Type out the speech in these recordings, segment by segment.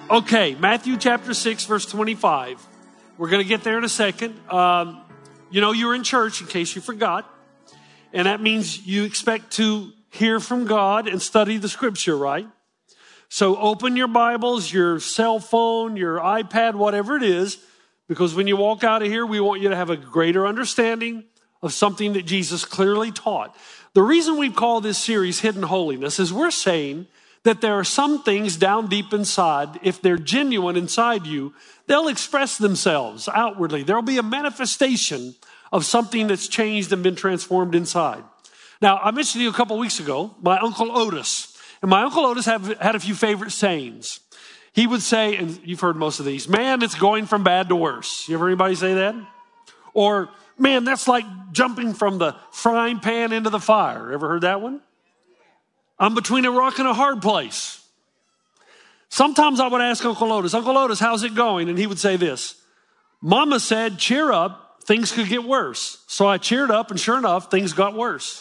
Okay, Matthew chapter 6, verse 25. We're going to get there in a second. You're in church, in case you forgot. And that means you expect to hear from God and study the scripture, right? So open your Bibles, your cell phone, your iPad, whatever it is, because when you walk out of here, we want you to have a greater understanding of something that Jesus clearly taught. The reason we call this series Hidden Holiness is we're saying that there are some things down deep inside, if they're genuine inside you, they'll express themselves outwardly. There'll be a manifestation of something that's changed and been transformed inside. Now, I mentioned to you a couple weeks ago, my Uncle Otis. And my Uncle Otis had a few favorite sayings. He would say, and you've heard most of these, man, it's going from bad to worse. You ever anybody say that? Or, man, that's like jumping from the frying pan into the fire. Ever heard that one? I'm between a rock and a hard place. Sometimes I would ask Uncle Otis, how's it going? And he would say this, Mama said, cheer up, things could get worse. So I cheered up, and sure enough, things got worse.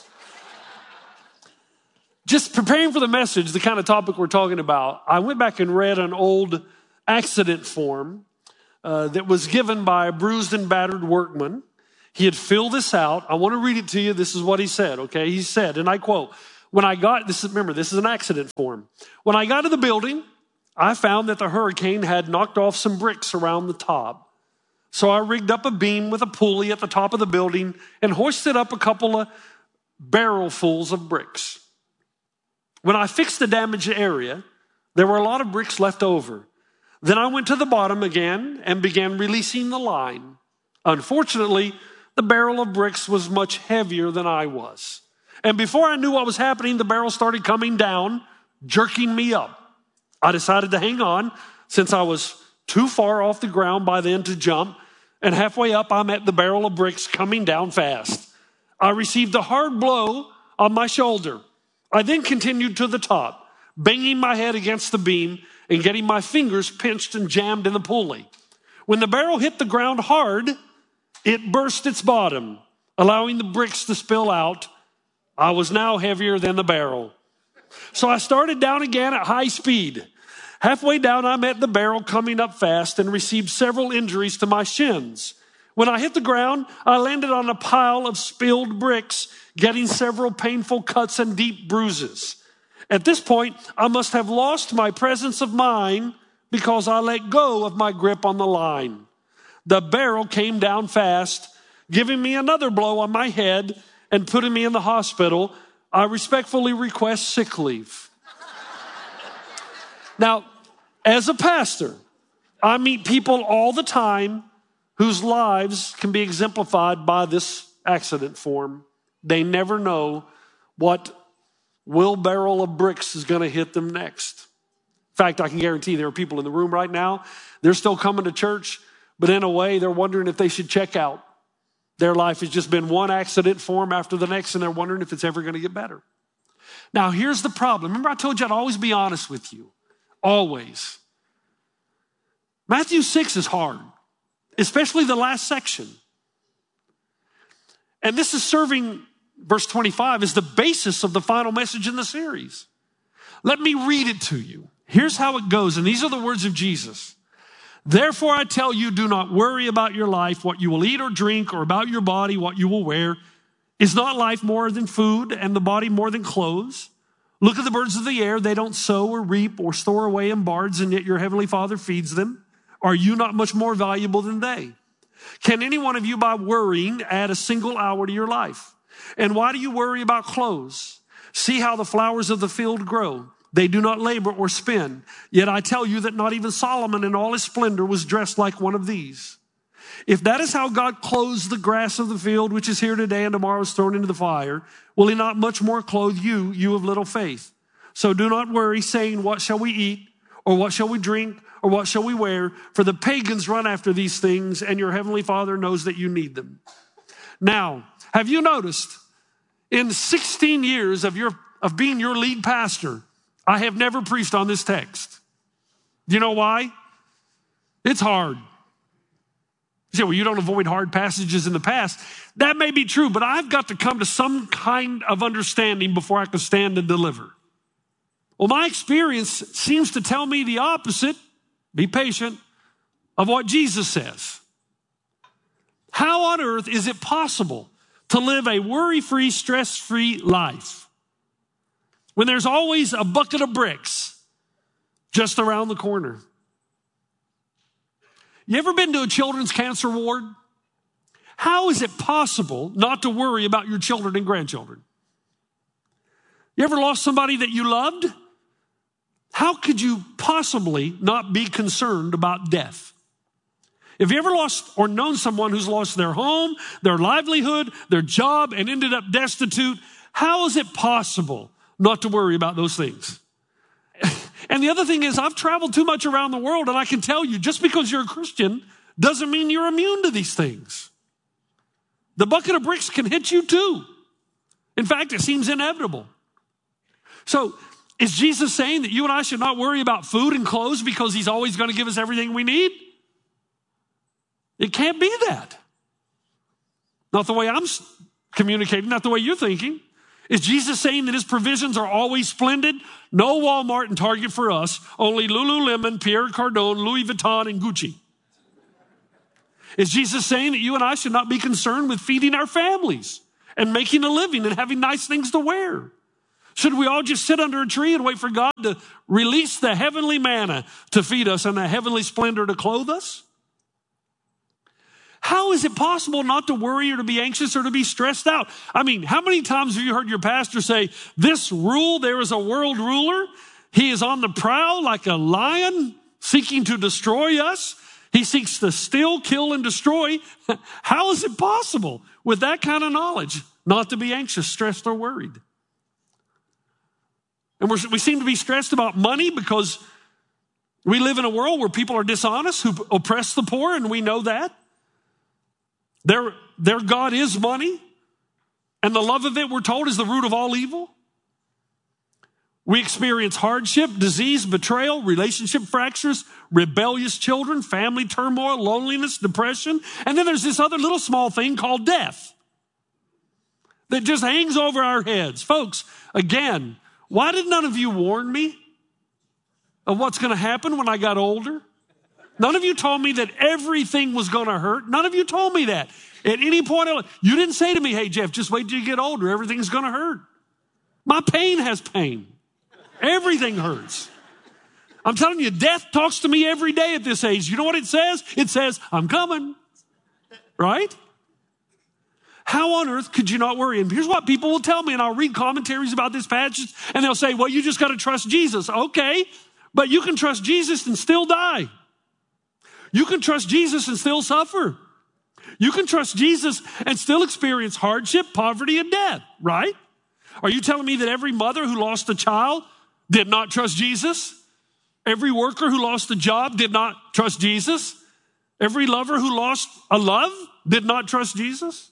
Just preparing for the message, the kind of topic we're talking about, I went back and read an old accident form that was given by a bruised and battered workman. He had filled this out. I want to read it to you. This is what he said, okay? He said, and I quote, this is an accident form. When I got to the building, I found that the hurricane had knocked off some bricks around the top. So I rigged up a beam with a pulley at the top of the building and hoisted up a couple of barrelfuls of bricks. When I fixed the damaged area, there were a lot of bricks left over. Then I went to the bottom again and began releasing the line. Unfortunately, the barrel of bricks was much heavier than I was. And before I knew what was happening, the barrel started coming down, jerking me up. I decided to hang on since I was too far off the ground by then to jump. And halfway up, I met the barrel of bricks coming down fast. I received a hard blow on my shoulder. I then continued to the top, banging my head against the beam and getting my fingers pinched and jammed in the pulley. When the barrel hit the ground hard, it burst its bottom, allowing the bricks to spill out. I was now heavier than the barrel. So I started down again at high speed. Halfway down, I met the barrel coming up fast and received several injuries to my shins. When I hit the ground, I landed on a pile of spilled bricks, getting several painful cuts and deep bruises. At this point, I must have lost my presence of mind because I let go of my grip on the line. The barrel came down fast, giving me another blow on my head and putting me in the hospital. I respectfully request sick leave. Now, as a pastor, I meet people all the time whose lives can be exemplified by this accident form. They never know what wheelbarrow of bricks is going to hit them next. In fact, I can guarantee there are people in the room right now, they're still coming to church, but in a way, they're wondering if they should check out. Their life has just been one accident form after the next, and they're wondering if it's ever going to get better. Now, here's the problem. Remember, I told you I'd always be honest with you. Always. Matthew 6 is hard, especially the last section. And this is serving, verse 25, as the basis of the final message in the series. Let me read it to you. Here's how it goes, and these are the words of Jesus. Therefore, I tell you, do not worry about your life, what you will eat or drink, or about your body, what you will wear. Is not life more than food, and the body more than clothes? Look at the birds of the air. They don't sow or reap or store away in barns, and yet your heavenly Father feeds them. Are you not much more valuable than they? Can any one of you, by worrying, add a single hour to your life? And why do you worry about clothes? See how the flowers of the field grow. They do not labor or spin. Yet I tell you that not even Solomon in all his splendor was dressed like one of these. If that is how God clothes the grass of the field, which is here today and tomorrow is thrown into the fire, will he not much more clothe you, you of little faith? So do not worry, saying, what shall we eat? Or what shall we drink? Or what shall we wear? For the pagans run after these things, and your heavenly Father knows that you need them. Now, have you noticed, in 16 years of being your lead pastor, I have never preached on this text. Do you know why? It's hard. You say, well, you don't avoid hard passages in the past. That may be true, but I've got to come to some kind of understanding before I can stand and deliver. Well, my experience seems to tell me the opposite. be patient, of what Jesus says. How on earth is it possible to live a worry-free, stress-free life when there's always a bucket of bricks just around the corner? You ever been to a children's cancer ward? How is it possible not to worry about your children and grandchildren? You ever lost somebody that you loved? How could you possibly not be concerned about death? Have you ever lost or known someone who's lost their home, their livelihood, their job, and ended up destitute? How is it possible not to worry about those things? And the other thing is, I've traveled too much around the world, and I can tell you, just because you're a Christian doesn't mean you're immune to these things. The bucket of bricks can hit you too. In fact, it seems inevitable. So, is Jesus saying that you and I should not worry about food and clothes because he's always going to give us everything we need? It can't be that. Not the way I'm communicating, not the way you're thinking. Is Jesus saying that his provisions are always splendid? No Walmart and Target for us, only Lululemon, Pierre Cardin, Louis Vuitton, and Gucci. Is Jesus saying that you and I should not be concerned with feeding our families and making a living and having nice things to wear? Should we all just sit under a tree and wait for God to release the heavenly manna to feed us and the heavenly splendor to clothe us? How is it possible not to worry or to be anxious or to be stressed out? I mean, how many times have you heard your pastor say, this rule, there is a world ruler. He is on the prowl like a lion seeking to destroy us. He seeks to steal, kill, and destroy. How is it possible with that kind of knowledge not to be anxious, stressed, or worried? And we seem to be stressed about money because we live in a world where people are dishonest, who oppress the poor, and we know that. Their God is money, and the love of it, we're told, is the root of all evil. We experience hardship, disease, betrayal, relationship fractures, rebellious children, family turmoil, loneliness, depression, and then there's this other little small thing called death that just hangs over our heads. Folks, again, why did none of you warn me of what's going to happen when I got older? None of you told me that everything was going to hurt. None of you told me that. At any point, you didn't say to me, hey, Jeff, just wait till you get older. Everything's going to hurt. My pain has pain. Everything hurts. I'm telling you, death talks to me every day at this age. You know what it says? It says, I'm coming. Right? How on earth could you not worry? And here's what people will tell me, and I'll read commentaries about this passage, and they'll say, well, you just got to trust Jesus. Okay, but you can trust Jesus and still die. You can trust Jesus and still suffer. You can trust Jesus and still experience hardship, poverty, and death, right? Are you telling me that every mother who lost a child did not trust Jesus? Every worker who lost a job did not trust Jesus? Every lover who lost a love did not trust Jesus?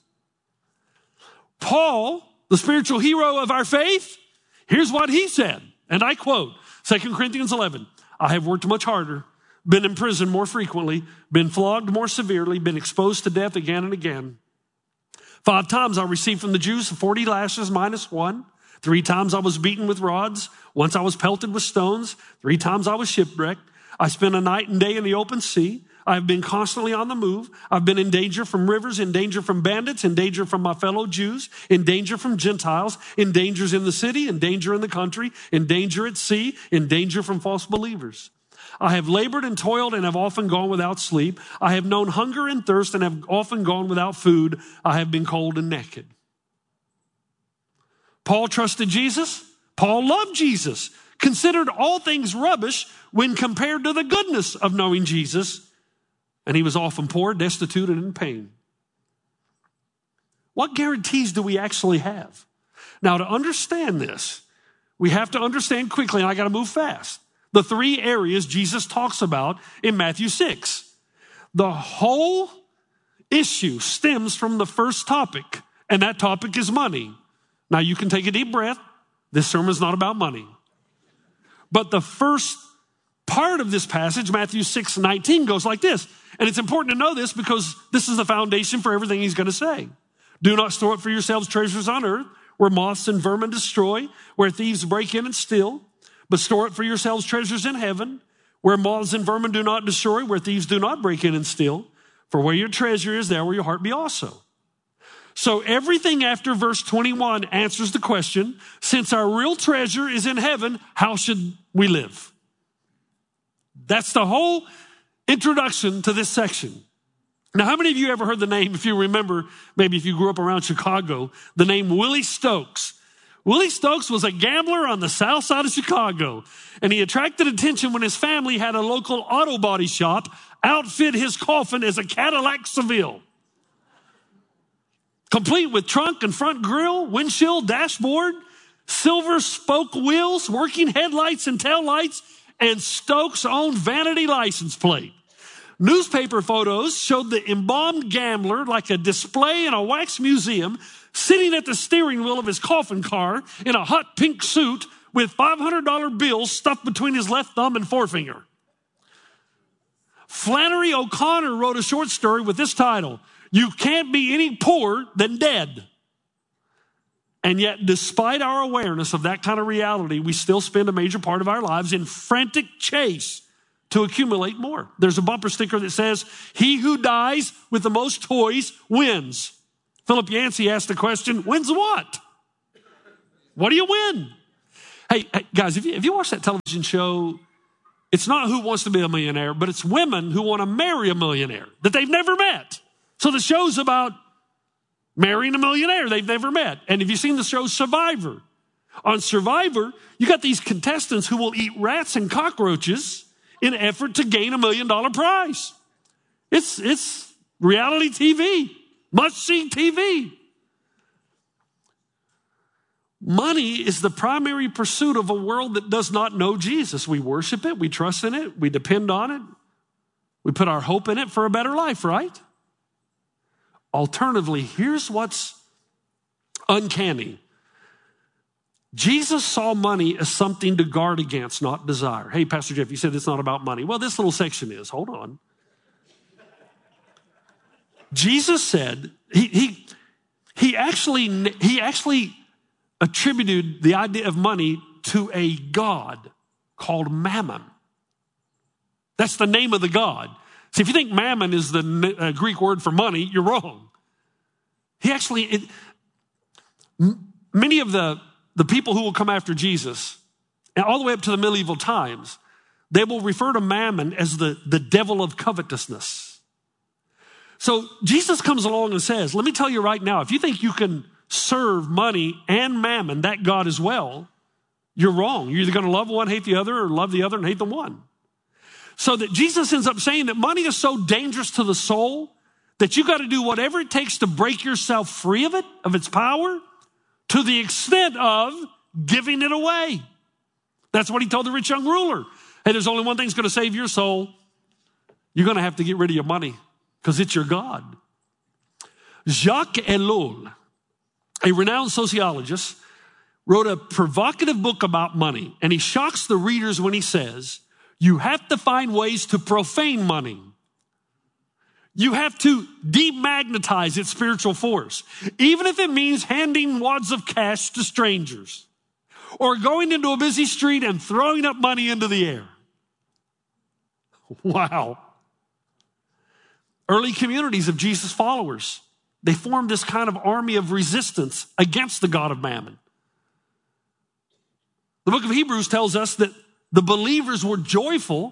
Paul, the spiritual hero of our faith, here's what he said, and I quote, 2 Corinthians 11, I have worked much harder, been in prison more frequently, been flogged more severely, been exposed to death again and again. 5 times I received from the Jews 40 lashes minus 1. 3 times I was beaten with rods. Once I was pelted with stones. 3 times I was shipwrecked. I spent a night and day in the open sea. I have been constantly on the move. I've been in danger from rivers, in danger from bandits, in danger from my fellow Jews, in danger from Gentiles, in dangers in the city, in danger in the country, in danger at sea, in danger from false believers. I have labored and toiled and have often gone without sleep. I have known hunger and thirst and have often gone without food. I have been cold and naked. Paul trusted Jesus. Paul loved Jesus, considered all things rubbish when compared to the goodness of knowing Jesus. And he was often poor, destitute, and in pain. What guarantees do we actually have? Now, to understand this, we have to understand quickly, and I got to move fast, the 3 areas Jesus talks about in Matthew 6. The whole issue stems from the first topic, and that topic is money. Now, you can take a deep breath. This sermon is not about money. But the first part of this passage, Matthew 6:19, goes like this. And it's important to know this because this is the foundation for everything he's going to say. Do not store up for yourselves treasures on earth, where moths and vermin destroy, where thieves break in and steal. But store up for yourselves treasures in heaven, where moths and vermin do not destroy, where thieves do not break in and steal. For where your treasure is, there will your heart be also. So everything after verse 21 answers the question, since our real treasure is in heaven, how should we live? That's the whole introduction to this section. Now, how many of you ever heard the name, if you remember, maybe if you grew up around Chicago, the name Willie Stokes? Willie Stokes was a gambler on the south side of Chicago, and he attracted attention when his family had a local auto body shop outfit his coffin as a Cadillac Seville, complete with trunk and front grille, windshield, dashboard, silver spoke wheels, working headlights and taillights, and Stokes' own vanity license plate. Newspaper photos showed the embalmed gambler like a display in a wax museum, sitting at the steering wheel of his coffin car in a hot pink suit with $500 bills stuffed between his left thumb and forefinger. Flannery O'Connor wrote a short story with this title, You Can't Be Any Poorer Than Dead. And yet, despite our awareness of that kind of reality, we still spend a major part of our lives in frantic chase to accumulate more. There's a bumper sticker that says, he who dies with the most toys wins. Philip Yancey asked the question, wins what? What do you win? Hey guys, if you watch that television show, it's not Who Wants to Be a Millionaire, but it's women who want to marry a millionaire that they've never met. So the show's about marrying a millionaire they've never met. And have you seen the show Survivor? On Survivor, you got these contestants who will eat rats and cockroaches in an effort to gain $1 million prize. It's reality TV, must-see TV. Money is the primary pursuit of a world that does not know Jesus. We worship it, we trust in it, we depend on it, we put our hope in it for a better life, right? Alternatively, here's what's uncanny. Jesus saw money as something to guard against, not desire. Hey, Pastor Jeff, you said it's not about money. Well, this little section is. Hold on. Jesus said, he actually attributed the idea of money to a god called Mammon. That's the name of the god. See, if you think Mammon is the Greek word for money, you're wrong. Many of the people who will come after Jesus, and all the way up to the medieval times, they will refer to Mammon as the devil of covetousness. So Jesus comes along and says, let me tell you right now, if you think you can serve money and Mammon, that God as well, you're wrong. You're either going to love one, hate the other, or love the other and hate the one. So that Jesus ends up saying that money is so dangerous to the soul that you got to do whatever it takes to break yourself free of it, of its power, to the extent of giving it away. That's what he told the rich young ruler. Hey, there's only one thing that's going to save your soul. You're going to have to get rid of your money because it's your God. Jacques Ellul, a renowned sociologist, wrote a provocative book about money, and he shocks the readers when he says, you have to find ways to profane money. You have to demagnetize its spiritual force, even if it means handing wads of cash to strangers or going into a busy street and throwing up money into the air. Wow. Early communities of Jesus followers, they formed this kind of army of resistance against the God of Mammon. The book of Hebrews tells us that the believers were joyful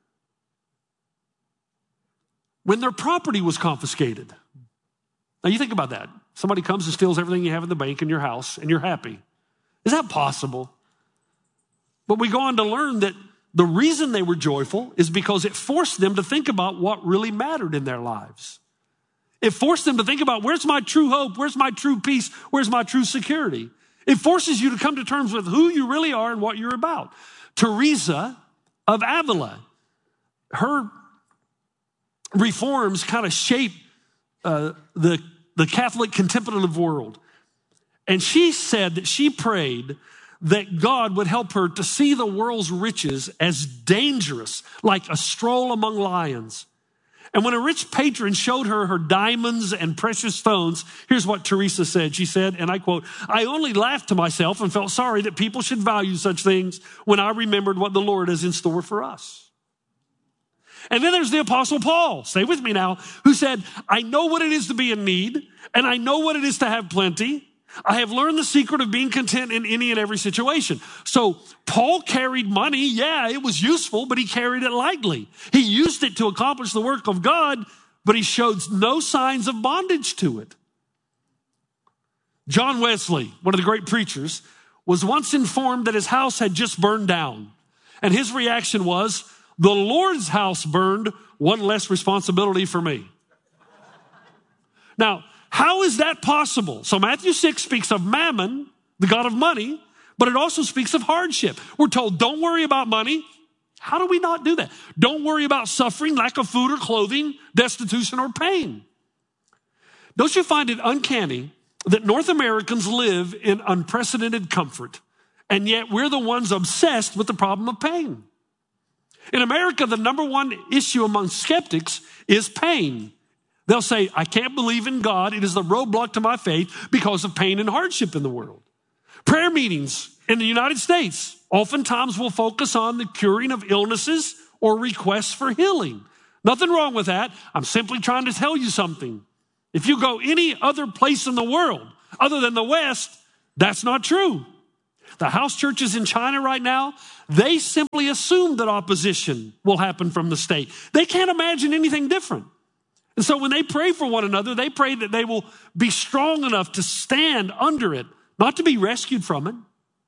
when their property was confiscated. Now you think about that. Somebody comes and steals everything you have in the bank in your house and you're happy. Is that possible? But we go on to learn that the reason they were joyful is because it forced them to think about what really mattered in their lives. It forced them to think about where's my true hope? Where's my true peace? Where's my true security? It forces you to come to terms with who you really are and what you're about. Teresa of Avila, her reforms kind of shape the Catholic contemplative world. And she said that she prayed that God would help her to see the world's riches as dangerous, like a stroll among lions. And when a rich patron showed her her diamonds and precious stones, here's what Teresa said. She said, and I quote, I only laughed to myself and felt sorry that people should value such things when I remembered what the Lord has in store for us. And then there's the Apostle Paul, stay with me now, who said, I know what it is to be in need, and I know what it is to have plenty. I have learned the secret of being content in any and every situation. So Paul carried money. Yeah, it was useful, but he carried it lightly. He used it to accomplish the work of God, but he showed no signs of bondage to it. John Wesley, one of the great preachers, was once informed that his house had just burned down. And his reaction was, the Lord's house burned, one less responsibility for me. Now, how is that possible? So Matthew 6 speaks of mammon, the god of money, but it also speaks of hardship. We're told, don't worry about money. How do we not do that? Don't worry about suffering, lack of food or clothing, destitution or pain. Don't you find it uncanny that North Americans live in unprecedented comfort, and yet we're the ones obsessed with the problem of pain? In America, the number one issue among skeptics is pain. They'll say, I can't believe in God. It is the roadblock to my faith because of pain and hardship in the world. Prayer meetings in the United States oftentimes will focus on the curing of illnesses or requests for healing. Nothing wrong with that. I'm simply trying to tell you something. If you go any other place in the world other than the West, that's not true. The house churches in China right now, they simply assume that opposition will happen from the state. They can't imagine anything different. And so when they pray for one another, they pray that they will be strong enough to stand under it, not to be rescued from it.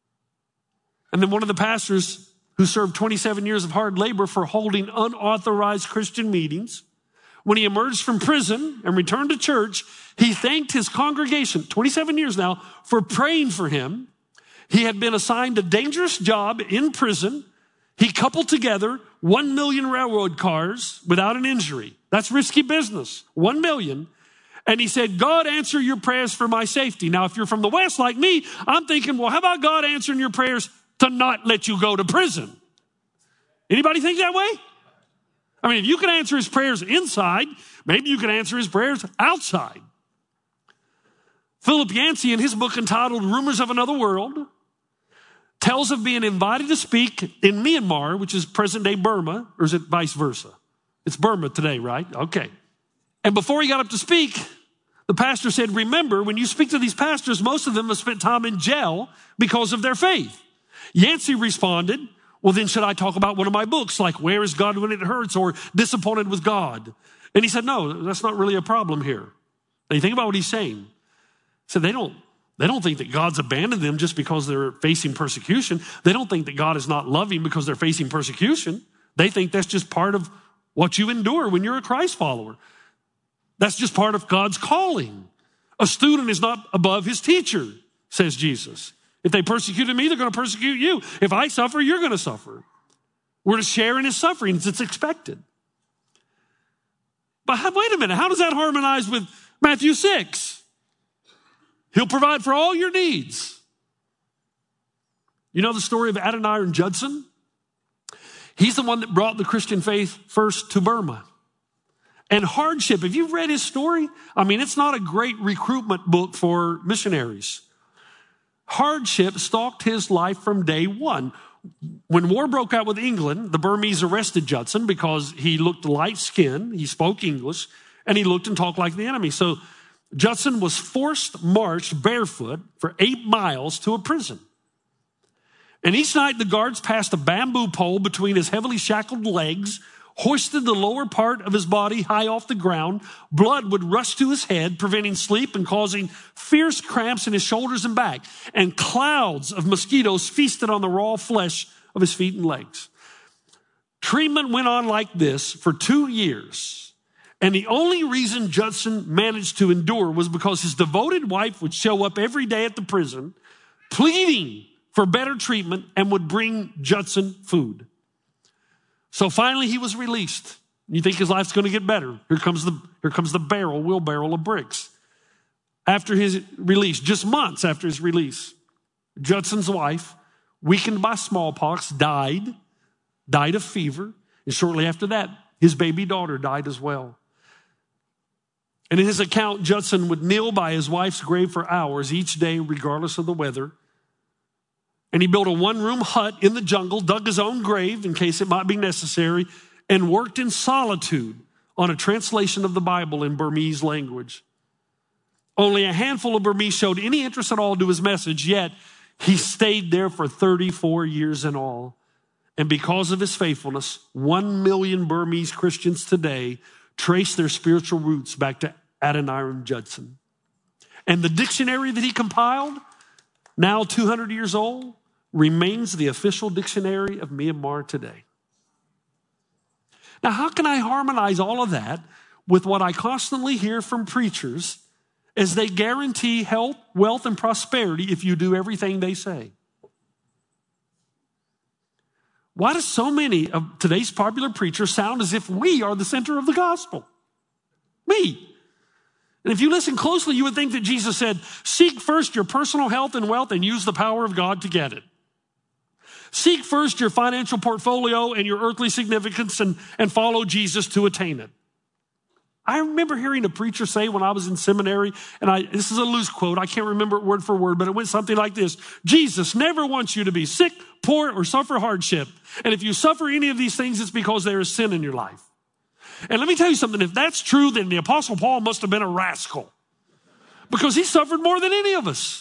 And then one of the pastors who served 27 years of hard labor for holding unauthorized Christian meetings, when he emerged from prison and returned to church, he thanked his congregation, 27 years now, for praying for him. He had been assigned a dangerous job in prison. He coupled together 1 million railroad cars without an injury. That's risky business, 1 million. And he said, God, answer your prayers for my safety. Now, if you're from the West like me, I'm thinking, well, how about God answering your prayers to not let you go to prison? Anybody think that way? I mean, if you can answer his prayers inside, maybe you can answer his prayers outside. Philip Yancey, in his book entitled Rumors of Another World, tells of being invited to speak in Myanmar, which is present-day Burma, or is it vice versa? It's Burma today, right? Okay. And before he got up to speak, the pastor said, remember, when you speak to these pastors, most of them have spent time in jail because of their faith. Yancey responded, well, then should I talk about one of my books, like Where is God When It Hurts or Disappointed with God? And he said, no, that's not really a problem here. And you think about what he's saying. He said, they don't think that God's abandoned them just because they're facing persecution. They don't think that God is not loving because they're facing persecution. They think that's just part of what you endure when you're a Christ follower. That's just part of God's calling. A student is not above his teacher, says Jesus. If they persecuted me, they're going to persecute you. If I suffer, you're going to suffer. We're to share in his sufferings. It's expected. But wait a minute. How does that harmonize with Matthew 6? He'll provide for all your needs. You know the story of Adoniram Judson? He's the one that brought the Christian faith first to Burma. And hardship, have you read his story? I mean, it's not a great recruitment book for missionaries. Hardship stalked his life from day one. When war broke out with England, the Burmese arrested Judson because he looked light-skinned, he spoke English, and he looked and talked like the enemy. So Judson was forced marched barefoot for 8 miles to a prison. And each night the guards passed a bamboo pole between his heavily shackled legs, hoisted the lower part of his body high off the ground. Blood would rush to his head, preventing sleep and causing fierce cramps in his shoulders and back. And clouds of mosquitoes feasted on the raw flesh of his feet and legs. Treatment went on like this for 2 years. And the only reason Judson managed to endure was because his devoted wife would show up every day at the prison, pleading for better treatment, and would bring Judson food. So finally he was released. You think his life's going to get better. Here comes the wheelbarrow of bricks. After his release, just months after his release, Judson's wife, weakened by smallpox, died of fever. And shortly after that, his baby daughter died as well. And in his account, Judson would kneel by his wife's grave for hours each day, regardless of the weather. And he built a 1-room hut in the jungle, dug his own grave in case it might be necessary, and worked in solitude on a translation of the Bible in Burmese language. Only a handful of Burmese showed any interest at all to his message, yet he stayed there for 34 years in all. And because of his faithfulness, 1 million Burmese Christians today trace their spiritual roots back to Adoniram Judson. And the dictionary that he compiled, now 200 years old, remains the official dictionary of Myanmar today. Now, how can I harmonize all of that with what I constantly hear from preachers as they guarantee health, wealth, and prosperity if you do everything they say? Why do so many of today's popular preachers sound as if we are the center of the gospel? Me. And if you listen closely, you would think that Jesus said, seek first your personal health and wealth and use the power of God to get it. Seek first your financial portfolio and your earthly significance and follow Jesus to attain it. I remember hearing a preacher say when I was in seminary, and this is a loose quote, I can't remember it word for word, but it went something like this: Jesus never wants you to be sick, poor, or suffer hardship. And if you suffer any of these things, it's because there is sin in your life. And let me tell you something, if that's true, then the Apostle Paul must have been a rascal, because he suffered more than any of us.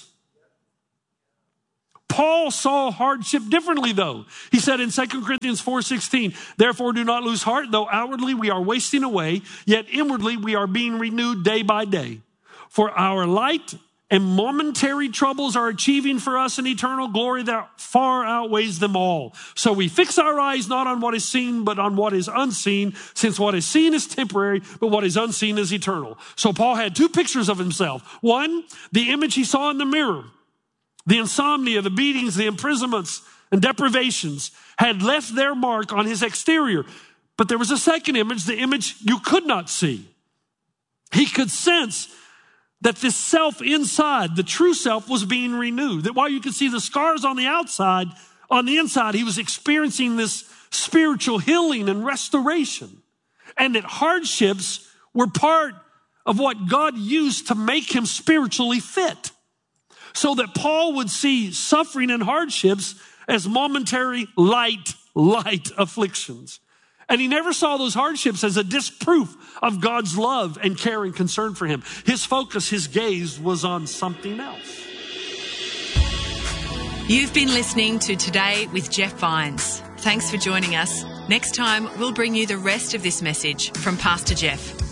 Paul saw hardship differently, though. He said in 2 Corinthians 4:16, therefore do not lose heart, though outwardly we are wasting away, yet inwardly we are being renewed day by day. For our light and momentary troubles are achieving for us an eternal glory that far outweighs them all. So we fix our eyes not on what is seen, but on what is unseen, since what is seen is temporary, but what is unseen is eternal. So Paul had two pictures of himself. One, the image he saw in the mirror. The insomnia, the beatings, the imprisonments, and deprivations had left their mark on his exterior. But there was a second image, the image you could not see. He could sense that this self inside, the true self, was being renewed. That while you could see the scars on the outside, on the inside, he was experiencing this spiritual healing and restoration. And that hardships were part of what God used to make him spiritually fit. So that Paul would see suffering and hardships as momentary light afflictions. And he never saw those hardships as a disproof of God's love and care and concern for him. His focus, his gaze was on something else. You've been listening to Today with Jeff Vines. Thanks for joining us. Next time, we'll bring you the rest of this message from Pastor Jeff.